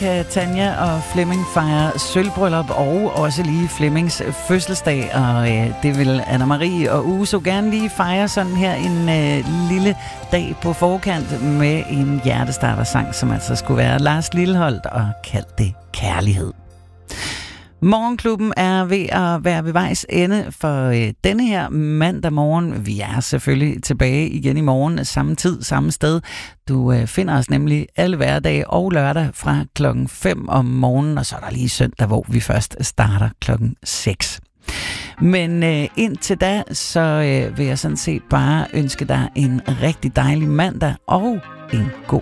Tanja og Flemming fejrer sølvbryllup og også lige Flemmings fødselsdag, og det vil Anna-Marie og Uso gerne lige fejre sådan her en lille dag på forkant med en hjertestartersang, som altså skulle være Lars Lilholt og kaldt det Kærlighed. Morgenklubben er ved at være ved vejs ende for denne her mandag morgen. Vi er selvfølgelig tilbage igen i morgen, samme tid, samme sted. Du finder os nemlig alle hverdage og lørdag fra klokken 5 om morgenen, og så er der lige søndag, hvor vi først starter klokken 6. Men indtil da, så vil jeg sådan set bare ønske dig en rigtig dejlig mandag og en god